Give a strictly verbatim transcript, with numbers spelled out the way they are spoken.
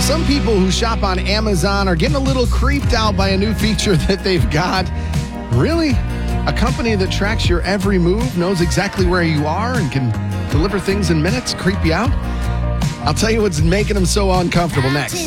some people who shop on Amazon are getting a little creeped out by a new feature that they've got. Really? A company that tracks your every move, knows exactly where you are, and can deliver things in minutes? Creep you out? I'll tell you what's making them so uncomfortable next.